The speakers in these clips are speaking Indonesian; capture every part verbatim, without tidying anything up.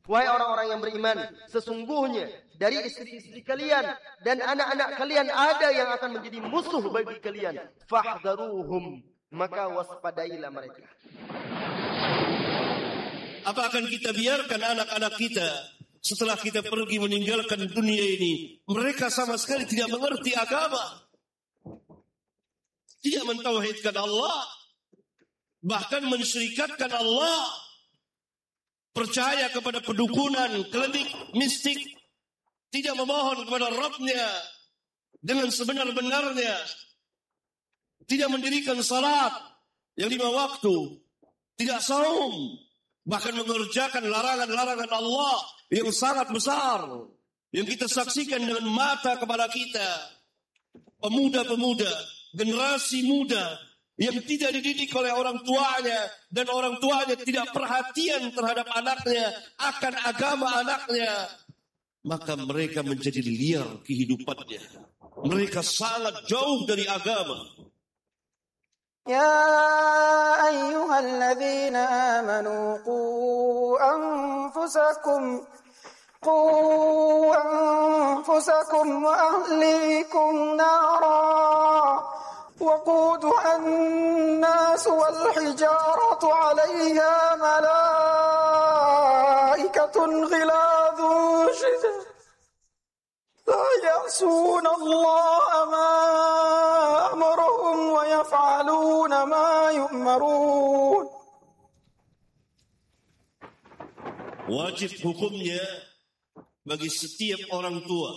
Wahai orang-orang yang beriman, sesungguhnya dari istri-istri kalian dan anak-anak kalian ada yang akan menjadi musuh bagi kalian. Fahdharuhum, maka waspadailah mereka. Apa akan kita biarkan anak-anak kita setelah kita pergi meninggalkan dunia ini, mereka sama sekali tidak mengerti agama, tidak mentauhidkan Allah, bahkan mensyirikatkan Allah, percaya kepada pedukunan, klinik, mistik, tidak memohon kepada Rabb-Nya dengan sebenar-benarnya, tidak mendirikan salat yang lima waktu, tidak saum, bahkan mengerjakan larangan-larangan Allah yang sangat besar, yang kita saksikan dengan mata kepala kita. Pemuda-pemuda, generasi muda yang tidak dididik oleh orang tuanya, dan orang tuanya tidak perhatian terhadap anaknya, akan agama anaknya, maka mereka menjadi liar kehidupannya. Mereka sangat jauh dari agama. يا أيها الذين آمنوا قوا أنفسكم قوا أنفسكم وأهليكم نارا وقودها الناس والحجارة عليها ملائكة غلاظ شداد لا يعصون الله ما أمرهم ويفعلون ما يؤمرون. Wajib hukumnya bagi setiap orang tua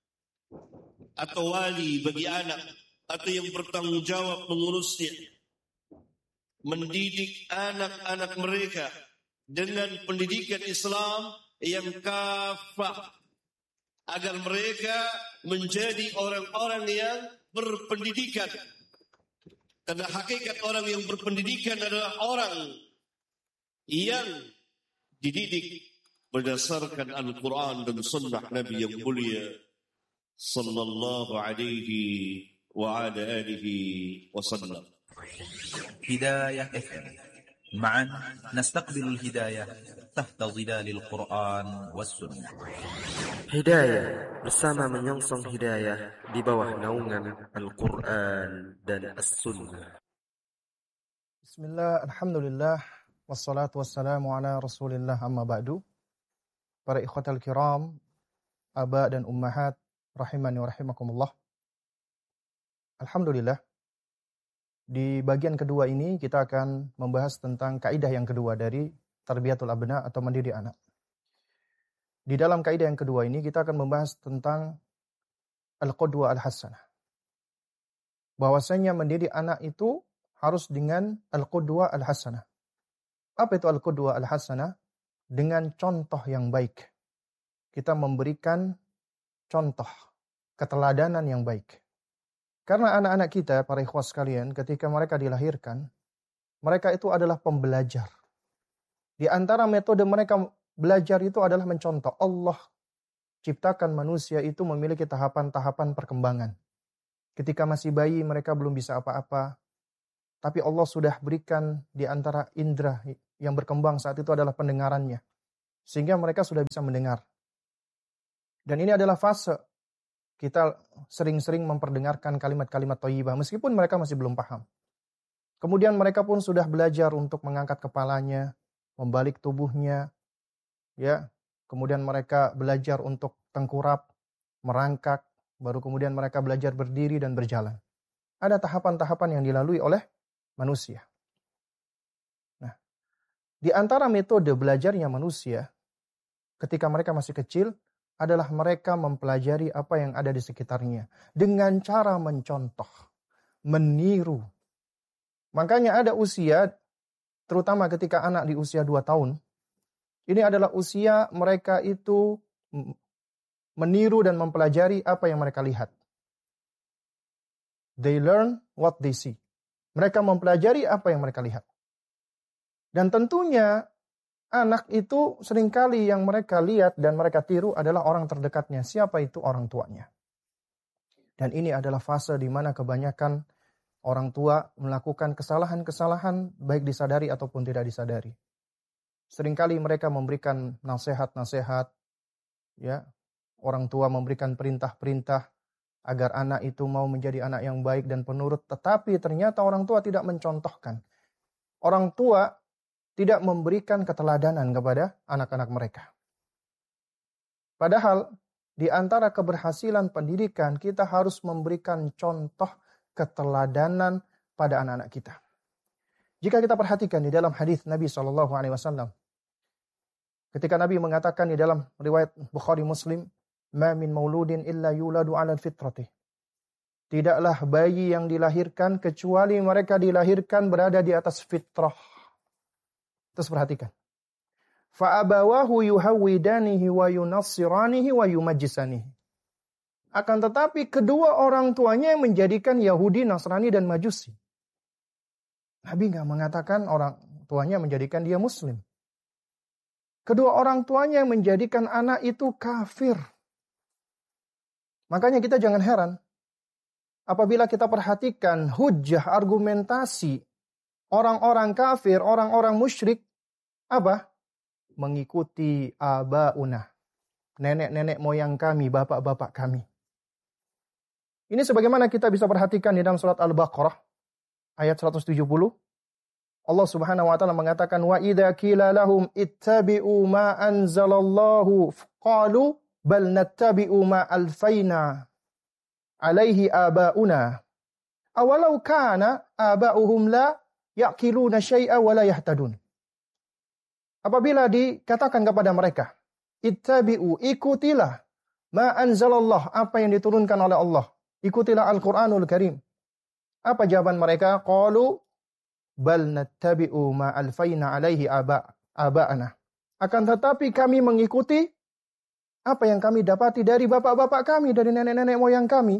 atau wali bagi anak atau yang bertanggung jawab mengurusnya, mendidik anak-anak mereka dengan pendidikan Islam yang kafah, agar mereka menjadi orang-orang yang berpendidikan. Karena hakikat orang yang berpendidikan adalah orang yang dididik berdasarkan Al-Quran dan Sunnah Nabi yang mulia sallallahu alaihi wa ala alihi wasallam. Hidayah F M. معا نستقبل الهداية تحت ظلال القرآن والسنة. Hidayah bersama menyongsong hidayah di bawah naungan Al-Quran dan As-Sunnah. Bismillah, alhamdulillah, wassalatu wassalamu ala rasulillah, amma ba'du. Para ikhwatal kiram, aba dan ummahat, rahimani wa rahimakumullah. Alhamdulillah, di bagian kedua ini kita akan membahas tentang kaidah yang kedua dari tarbiyatul abna atau mendidik anak. Di dalam kaidah yang kedua ini kita akan membahas tentang al-qudwah al-hasanah. Bahwasanya mendidik anak itu harus dengan al-qudwah al-hasanah. Apa itu al-qudwah al-hasanah? Dengan contoh yang baik. Kita memberikan contoh, keteladanan yang baik. Karena anak-anak kita, para ikhwas sekalian, ketika mereka dilahirkan, mereka itu adalah pembelajar. Di antara metode mereka belajar itu adalah mencontoh. Allah ciptakan manusia itu memiliki tahapan-tahapan perkembangan. Ketika masih bayi, mereka belum bisa apa-apa. Tapi Allah sudah berikan di antara indera yang berkembang saat itu adalah pendengarannya. Sehingga mereka sudah bisa mendengar. Dan ini adalah fase kita sering-sering memperdengarkan kalimat-kalimat thayyibah meskipun mereka masih belum paham. Kemudian mereka pun sudah belajar untuk mengangkat kepalanya, membalik tubuhnya, ya. Kemudian mereka belajar untuk tengkurap, merangkak, baru kemudian mereka belajar berdiri dan berjalan. Ada tahapan-tahapan yang dilalui oleh manusia. Nah, di antara metode belajarnya manusia ketika mereka masih kecil adalah mereka mempelajari apa yang ada di sekitarnya dengan cara mencontoh, meniru. Makanya ada usia, terutama ketika anak di usia dua tahun, ini adalah usia mereka itu meniru dan mempelajari apa yang mereka lihat. They learn what they see. Mereka mempelajari apa yang mereka lihat. Dan tentunya anak itu seringkali yang mereka lihat dan mereka tiru adalah orang terdekatnya. Siapa itu? Orang tuanya. Dan ini adalah fase di mana kebanyakan orang tua melakukan kesalahan-kesalahan baik disadari ataupun tidak disadari. Seringkali mereka memberikan nasihat-nasihat, ya, orang tua memberikan perintah-perintah agar anak itu mau menjadi anak yang baik dan penurut, tetapi ternyata orang tua tidak mencontohkan. Orang tua tidak memberikan keteladanan kepada anak-anak mereka. Padahal di antara keberhasilan pendidikan, kita harus memberikan contoh keteladanan pada anak-anak kita. Jika kita perhatikan di dalam hadis Nabi shallallahu alaihi wasallam, ketika Nabi mengatakan di dalam riwayat Bukhari Muslim, "Ma min mauludin illa yuladu 'ala fitrati." Tidaklah bayi yang dilahirkan kecuali mereka dilahirkan berada di atas fitrah. Terus perhatikan. Fa abawahu yuhawwidanihi wa yunassiranihi wa yumajjisanihi. Akan tetapi kedua orang tuanya yang menjadikan Yahudi, Nasrani dan Majusi. Nabi enggak mengatakan orang tuanya menjadikan dia Muslim. Kedua orang tuanya yang menjadikan anak itu kafir. Makanya kita jangan heran apabila kita perhatikan hujjah, argumentasi orang-orang kafir, orang-orang musyrik, apa? Mengikuti abauna, nenek-nenek moyang kami, bapak-bapak kami. Ini sebagaimana kita bisa perhatikan di dalam surat Al-Baqarah ayat seratus tujuh puluh. Allah Subhanahu wa taala mengatakan, wa idza qila lahum ittabi'u ma anzalallahu qalu bal nattabi'u ma alfaina alaihi abauna awalau kana aba'uhum la ya'qiluna syai'a wa la yahtadun. Apabila dikatakan kepada mereka, ittabi'u, ikutilah ma anzalallah, apa yang diturunkan oleh Allah, ikutilah Al-Qur'anul Karim. Apa jawaban mereka? Qalu bal nattabi'u ma alfaina alaihi aba aba'ana. Akan tetapi kami mengikuti apa yang kami dapati dari bapak-bapak kami, dari nenek-nenek moyang kami.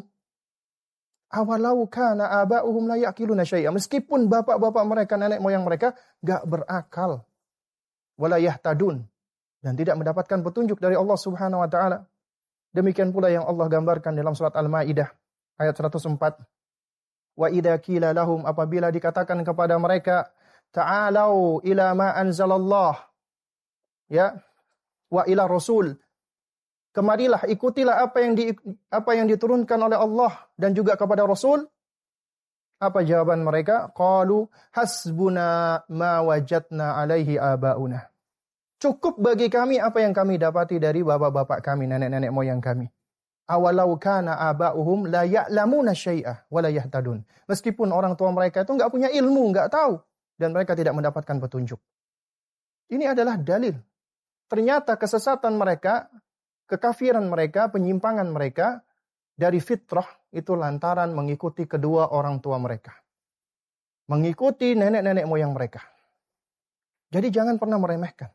Awalau kana aba'uhum la ya'qiluna syai'a. Meskipun bapak-bapak mereka, nenek moyang mereka enggak berakal. Wala yahtadun, dan tidak mendapatkan petunjuk dari Allah Subhanahu wa taala. Demikian pula yang Allah gambarkan dalam surat Al-Maidah ayat seratus empat. Wa idza qila lahum, apabila dikatakan kepada mereka, ta'alau ila ma anzalallah, ya, wa ila rasul, kemarilah, ikutilah apa yang di, apa yang diturunkan oleh Allah dan juga kepada Rasul. Apa jawaban mereka? Qalu hasbuna ma wajadna alaihi abauna. Cukup bagi kami apa yang kami dapati dari bapak-bapak kami, nenek-nenek moyang kami. Awalau kana aba'uhum la ya'lamuna syai'a wa la yahtadun. Meskipun orang tua mereka itu enggak punya ilmu, enggak tahu, dan mereka tidak mendapatkan petunjuk. Ini adalah dalil. Ternyata kesesatan mereka, kekafiran mereka, penyimpangan mereka dari fitrah itu lantaran mengikuti kedua orang tua mereka. Mengikuti nenek-nenek moyang mereka. Jadi jangan pernah meremehkan.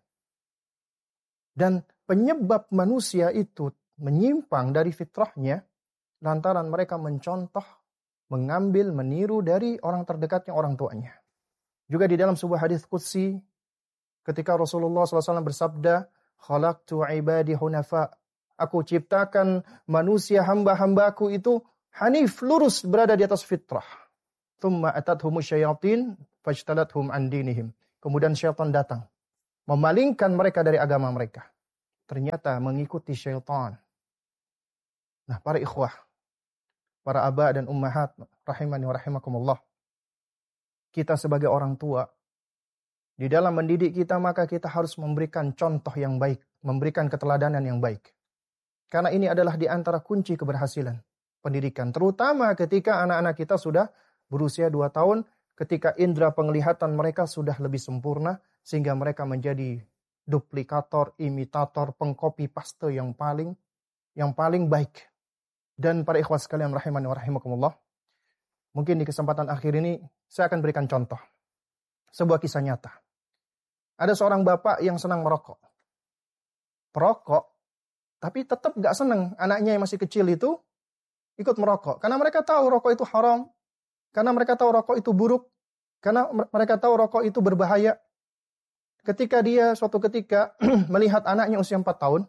Dan penyebab manusia itu menyimpang dari fitrahnya lantaran mereka mencontoh, mengambil, meniru dari orang terdekatnya, orang tuanya. Juga di dalam sebuah hadis qudsi ketika Rasulullah shallallahu alaihi wasallam bersabda, khalaqtu ibadi hunafa. Aku ciptakan manusia hamba-hambaku itu hanif, lurus, berada di atas fitrah. Thumma atathum syayatin fajtalathum an dinihim. Kemudian syaitan datang, memalingkan mereka dari agama mereka. Ternyata mengikuti syaitan. Nah, para ikhwah, para aba dan ummahat, rahimani wa rahimakumullah. Kita sebagai orang tua, di dalam mendidik kita maka kita harus memberikan contoh yang baik, memberikan keteladanan yang baik. Karena ini adalah di antara kunci keberhasilan pendidikan. Terutama ketika anak-anak kita sudah berusia dua tahun, ketika indera penglihatan mereka sudah lebih sempurna, sehingga mereka menjadi duplikator, imitator, pengkopi paste yang paling yang paling baik. Dan para ikhwas sekalian rahimani wa rahimakumullah, mungkin di kesempatan akhir ini saya akan berikan contoh. Sebuah kisah nyata. Ada seorang bapak yang senang merokok. Perokok, tapi tetap gak senang anaknya yang masih kecil itu ikut merokok. Karena mereka tahu rokok itu haram. Karena mereka tahu rokok itu buruk. Karena mereka tahu rokok itu berbahaya. Ketika dia suatu ketika melihat anaknya usia empat tahun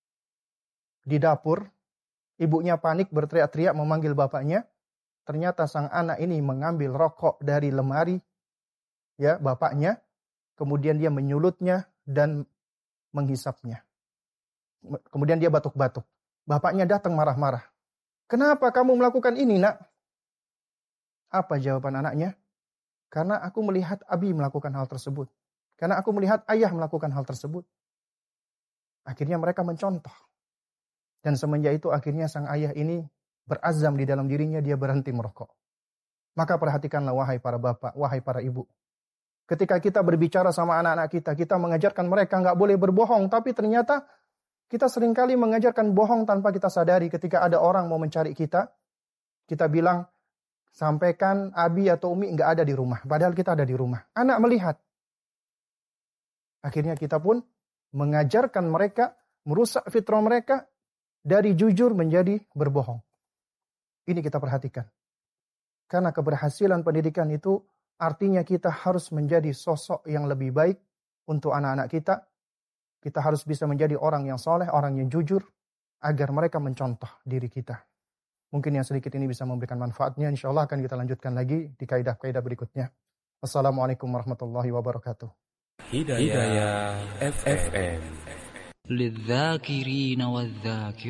di dapur, ibunya panik berteriak-teriak memanggil bapaknya. Ternyata sang anak ini mengambil rokok dari lemari ya bapaknya. Kemudian dia menyulutnya dan menghisapnya. Kemudian dia batuk-batuk. Bapaknya datang marah-marah. Kenapa kamu melakukan ini, nak? Apa jawaban anaknya? Karena aku melihat abi melakukan hal tersebut. Karena aku melihat ayah melakukan hal tersebut. Akhirnya mereka mencontoh. Dan semenjak itu akhirnya sang ayah ini berazam di dalam dirinya, dia berhenti merokok. Maka perhatikanlah wahai para bapak, wahai para ibu. Ketika kita berbicara sama anak-anak kita, kita mengajarkan mereka nggak boleh berbohong. Tapi ternyata kita seringkali mengajarkan bohong tanpa kita sadari. Ketika ada orang mau mencari kita, kita bilang, sampaikan abi atau umi nggak ada di rumah. Padahal kita ada di rumah. Anak melihat. Akhirnya kita pun mengajarkan mereka, merusak fitrah mereka, dari jujur menjadi berbohong. Ini kita perhatikan. Karena keberhasilan pendidikan itu artinya kita harus menjadi sosok yang lebih baik untuk anak-anak kita. Kita harus bisa menjadi orang yang soleh, orang yang jujur, agar mereka mencontoh diri kita. Mungkin yang sedikit ini bisa memberikan manfaatnya. Insya Allah akan kita lanjutkan lagi di kaidah-kaidah berikutnya. Wassalamualaikum warahmatullahi wabarakatuh. Hidayah F M. للذاكرين والذاكرات